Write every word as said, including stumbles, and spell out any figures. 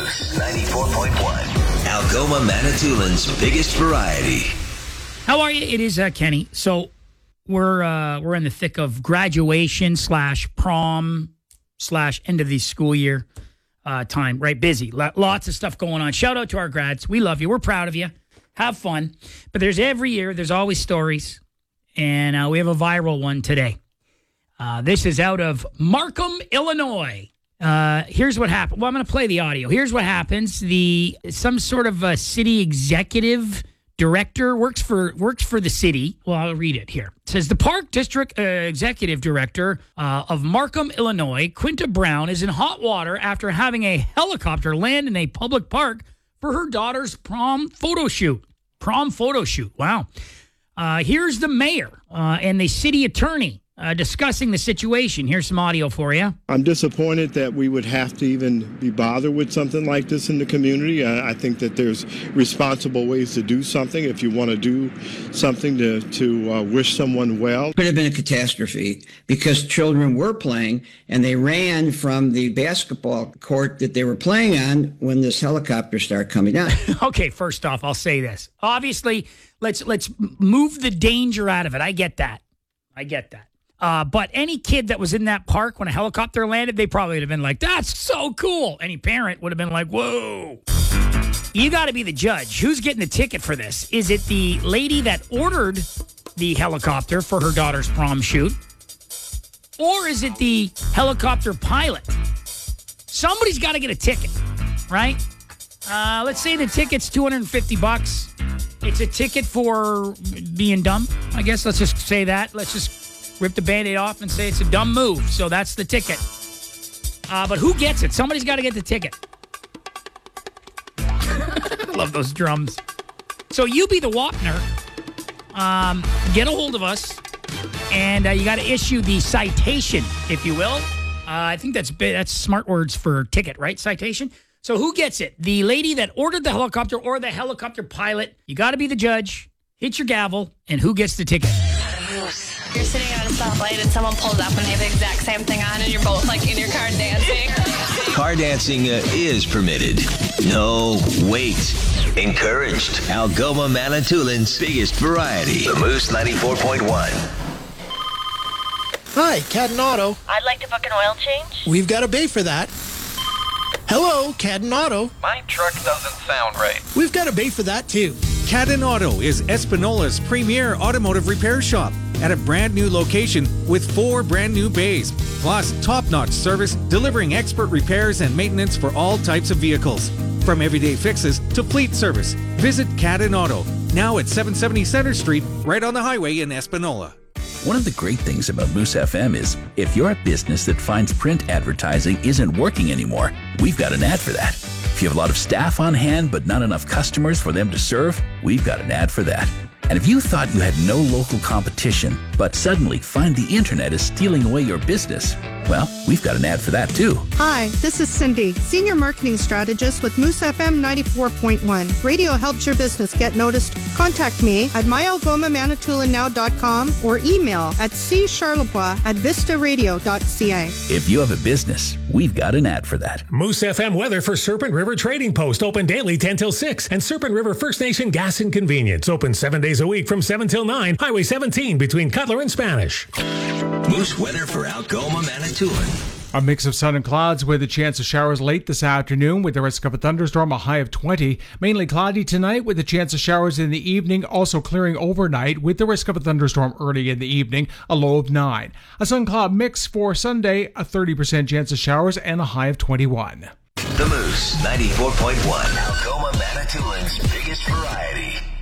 Moose ninety-four point one. Algoma Manitoulин's biggest variety. How are you? It is uh, Kenny. So we're uh, we're in the thick of graduation slash prom slash end of the school year uh, time. Right, busy. L- lots of stuff going on. Shout out to our grads. We love you. We're proud of you. Have fun. But there's every year. There's always stories, and uh, we have a viral one today. Uh, this is out of Markham, Illinois. Uh, here's what happened. Well, I'm going to play the audio. Here's what happens. The some sort of a city executive director works for works for the city. Well, I'll read it here. It says the park district uh, executive director uh, of Markham, Illinois, Quinta Brown, is in hot water after having a helicopter land in a public park for her daughter's prom photo shoot. Prom photo shoot. Wow. Uh, here's the mayor uh, and the city attorney Uh, discussing the situation. Here's some audio for you. I'm disappointed that we would have to even be bothered with something like this in the community. I, I think that there's responsible ways to do something. If you want to do something to, to uh, wish someone well. It could have been a catastrophe because children were playing and they ran from the basketball court that they were playing on when this helicopter started coming down. Okay, first off, I'll say this. Obviously, let's let's move the danger out of it. I get that. I get that. Uh, but any kid that was in that park when a helicopter landed, they probably would have been like, that's so cool. Any parent would have been like, whoa. You got to be the judge. Who's getting the ticket for this? Is it the lady that ordered the helicopter for her daughter's prom shoot? Or is it the helicopter pilot? Somebody's got to get a ticket, right? Uh, let's say the ticket's two hundred fifty bucks. It's a ticket for being dumb, I guess. Let's just say that. Let's just rip the Band-Aid off and say it's a dumb move. So that's the ticket. Uh, but who gets it? Somebody's got to get the ticket. I love those drums. So you be the Wapner. Um, get a hold of us. And uh, you got to issue the citation, if you will. Uh, I think that's that's smart words for ticket, right? Citation. So who gets it? The lady that ordered the helicopter or the helicopter pilot? You got to be the judge. Hit your gavel. And who gets the ticket? You're sitting at a stoplight and someone pulls up and they have the exact same thing on and you're both like in your car dancing. Car dancing uh, is permitted. No, wait. Encouraged. Algoma Manitoulин's biggest variety. The Moose ninety-four point one. Hi, Cadden Auto. I'd like to book an oil change. We've got a bay for that. Hello, Cadden Auto. My truck doesn't sound right. We've got a bay for that too. Cadden Auto is Espinola's premier automotive repair shop at a brand new location with four brand new bays, plus top-notch service delivering expert repairs and maintenance for all types of vehicles. From everyday fixes to fleet service, visit Cadden Auto, now at seven seventy Center Street, right on the highway in Espinola. One of the great things about Moose F M is if you're a business that finds print advertising isn't working anymore, we've got an ad for that. If you have a lot of staff on hand but not enough customers for them to serve, we've got an ad for that. And if you thought you had no local competition, but suddenly find the internet is stealing away your business, well, we've got an ad for that too. Hi, this is Cindy, Senior Marketing Strategist with Moose F M ninety-four point one. Radio helps your business get noticed. Contact me at my algoma manitoulin now dot com or email at c charlebois at vista radio dot c a. If you have a business, we've got an ad for that. Moose F M weather for Serpent River Trading Post, open daily ten till six, and Serpent River First Nation Gas and Convenience, open seven days a week from seven till nine, Highway seventeen between Cutler and Spanish. Moose weather for Algoma Manitoulin. A mix of sun and clouds with a chance of showers late this afternoon with the risk of a thunderstorm, a high of twenty. Mainly cloudy tonight with a chance of showers in the evening, also clearing overnight with the risk of a thunderstorm early in the evening, a low of nine. A sun cloud mix for Sunday, a thirty percent chance of showers and a high of twenty-one. The Moose ninety-four point one. Algoma Manitoulin's biggest variety.